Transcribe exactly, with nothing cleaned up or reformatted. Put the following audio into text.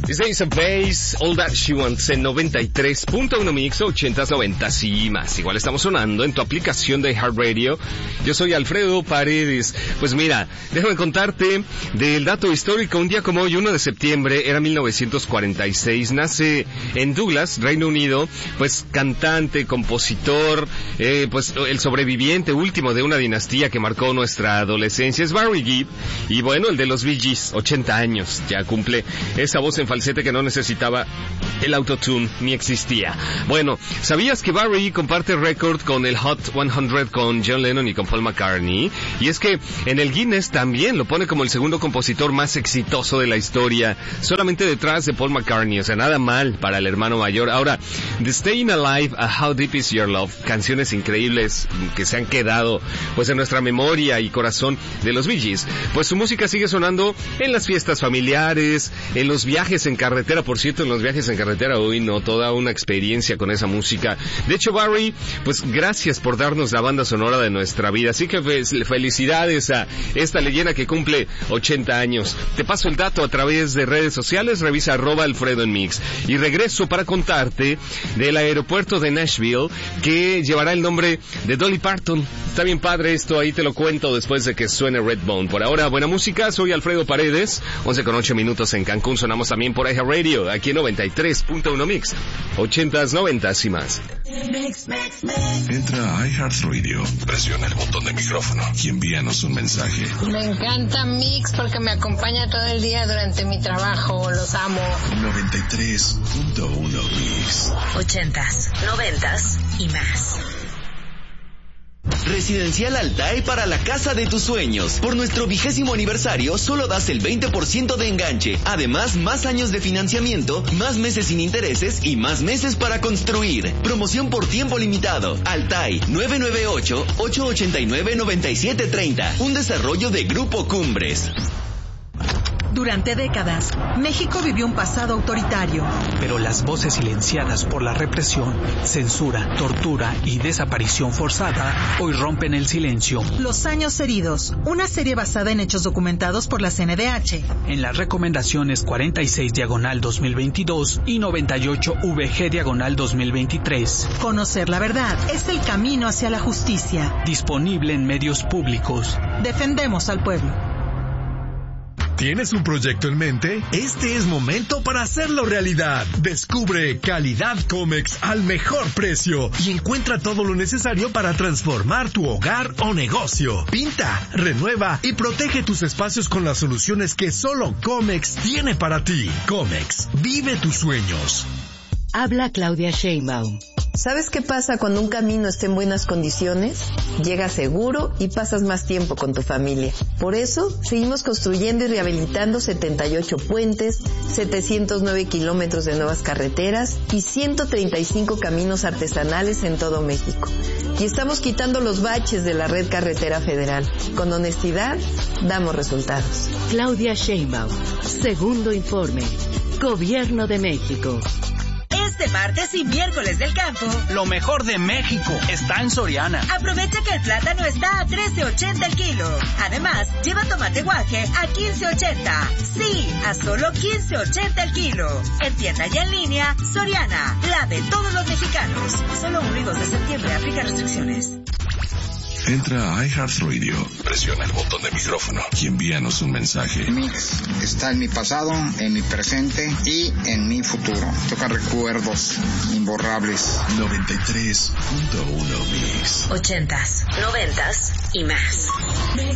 This Ace of Base, All That She Wants en noventa y tres punto uno Mix, ochentas, noventas y más. Igual estamos sonando en tu aplicación de iHeartRadio. Yo soy Alfredo Paredes. Pues mira, déjame contarte del dato histórico. Un día como hoy, uno de septiembre, era mil novecientos cuarenta y seis. Nace en Douglas, Reino Unido, pues cantante, compositor, eh, pues el sobreviviente último de una dinastía que marcó nuestra adolescencia. Es Barry Gibb. Y bueno, el de los Bee Gees, ochenta años. Ya cumple esa voz en falsete que no necesitaba el autotune, ni existía. Bueno, ¿sabías que Barry comparte récord con el Hot cien con John Lennon y con Paul McCartney? Y es que en el Guinness también lo pone como el segundo compositor más exitoso de la historia, solamente detrás de Paul McCartney, o sea, nada mal para el hermano mayor. Ahora, The Staying Alive, a How Deep Is Your Love, canciones increíbles que se han quedado pues en nuestra memoria y corazón de los Bee Gees. Pues su música sigue sonando en las fiestas familiares, en los viajes en carretera. Por cierto, en los viajes en carretera hoy no, toda una experiencia con esa música. De hecho, Barry, pues gracias por darnos la banda sonora de nuestra vida. Así que felicidades a esta leyenda que cumple ochenta años. Te paso el dato a través de redes sociales, revisa arroba Alfredo en Mix. Y regreso para contarte del aeropuerto de Nashville que llevará el nombre de Dolly Parton. Está bien padre esto, ahí te lo cuento después de que suene Redbone. Por ahora, buena música, soy Alfredo Paredes, once con ocho minutos en Cancún. Sonamos también por iHeartRadio, aquí en noventa y tres punto uno Mix, ochentas, noventas y más. Entra a iHeartRadio, presiona el botón de micrófono y envíanos un mensaje. Me encanta Mix porque me acompaña todo el día durante mi trabajo, los amo. noventa y tres punto uno Mix, ochentas, noventas y más. Residencial Altai para la casa de tus sueños. Por nuestro vigésimo aniversario solo das el veinte por ciento de enganche. Además, más años de financiamiento, más meses sin intereses y más meses para construir. Promoción por tiempo limitado. Altai nueve nueve ocho, ocho ocho nueve, nueve siete tres cero. Un desarrollo de Grupo Cumbres. Durante décadas, México vivió un pasado autoritario. Pero las voces silenciadas por la represión, censura, tortura y desaparición forzada hoy rompen el silencio. Los años heridos, una serie basada en hechos documentados por la C N D H. En las recomendaciones cuarenta y seis diagonal dos mil veintidós y noventa y ocho V G diagonal dos mil veintitrés. Conocer la verdad es el camino hacia la justicia. Disponible en medios públicos. Defendemos al pueblo. ¿Tienes un proyecto en mente? Este es momento para hacerlo realidad. Descubre Calidad Comex al mejor precio y encuentra todo lo necesario para transformar tu hogar o negocio. Pinta, renueva y protege tus espacios con las soluciones que solo Comex tiene para ti. Comex, vive tus sueños. Habla Claudia Sheinbaum. ¿Sabes qué pasa cuando un camino está en buenas condiciones? Llegas seguro y pasas más tiempo con tu familia. Por eso, seguimos construyendo y rehabilitando setenta y ocho puentes, setecientos nueve kilómetros de nuevas carreteras y ciento treinta y cinco caminos artesanales en todo México. Y estamos quitando los baches de la red carretera federal. Con honestidad, damos resultados. Claudia Sheinbaum, segundo informe. Gobierno de México. Este martes y miércoles del campo, lo mejor de México está en Soriana. Aprovecha que el plátano está a trece ochenta el kilo. Además, lleva tomate guaje a quince ochenta. Sí, a solo quince ochenta el kilo. En tienda y en línea, Soriana, la de todos los mexicanos. Solo uno y dos de septiembre, aplica restricciones. Entra a iHeartRadio, presiona el botón de micrófono y envíanos un mensaje. Mix está en mi pasado, en mi presente y en mi futuro. Toca recuerdos imborrables. noventa y tres punto uno Mix. Ochentas, noventas y más.